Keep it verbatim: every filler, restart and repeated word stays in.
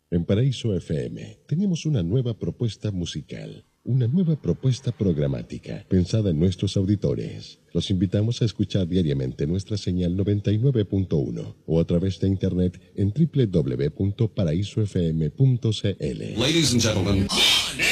En Paraíso F M tenemos una nueva propuesta musical, una nueva propuesta programática pensada en nuestros auditores. Los invitamos a escuchar diariamente nuestra señal noventa y nueve punto uno o a través de internet en doble u doble u doble u punto paraíso f m punto c l. Ladies and gentlemen.